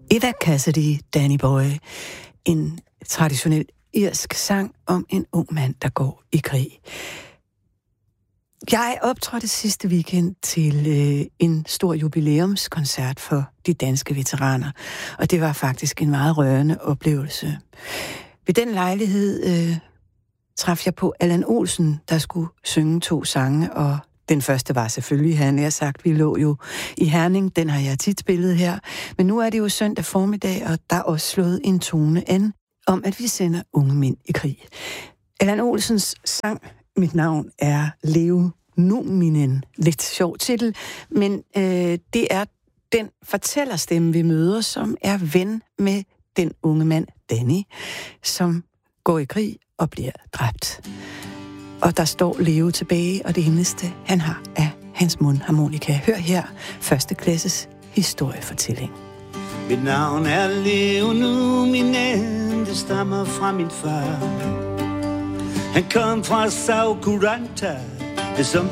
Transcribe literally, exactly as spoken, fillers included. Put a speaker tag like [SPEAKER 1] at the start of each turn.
[SPEAKER 1] Eva Cassidy, Danny Boy. En traditionel irsk sang om en ung mand, der går i krig. Jeg optrådte sidste weekend til øh, en stor jubilæumskoncert for de danske veteraner, og det var faktisk en meget rørende oplevelse. Ved den lejlighed øh, traf jeg på Allan Olsen, der skulle synge to sange, og den første var selvfølgelig, han har sagt, vi lå jo i Herning, den har jeg tit spillet her, men nu er det jo søndag formiddag, og der er også slået en tone an om, at vi sender unge mænd i krig. Allan Olsens sang, mit navn er Leo Numinen. Lidt sjov titel, men øh, det er den fortællerstemme, vi møder, som er ven med den unge mand, Danny, som går i krig og bliver dræbt. Og der står Leo tilbage, og det eneste, han har, er hans mundharmonika. Hør her, første klasses historiefortælling.
[SPEAKER 2] Mit navn er Leo Numinen, det stammer fra min far. Han kom fra Sao Curanta, som